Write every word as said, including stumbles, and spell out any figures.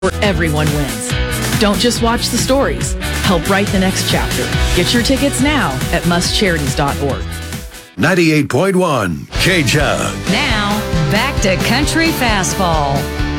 where everyone wins. Don't just watch the stories. Help write the next chapter. Get your tickets now at must charities dot org. ninety-eight point one K-Jug. Now, back to Country Fastball.